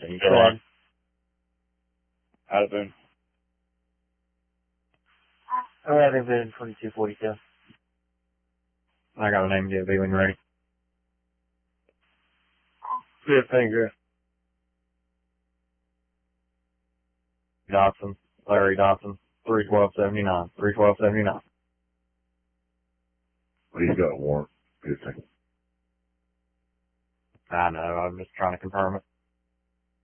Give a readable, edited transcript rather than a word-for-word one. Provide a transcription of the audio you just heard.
You go on. Out of Boone. I'm having been 2242. I got a name to be when you're ready. Fifth finger. Dotson, Larry Dotson, 31279, 31279. What do you got, Warren? Good thing. I know, I'm just trying to confirm it.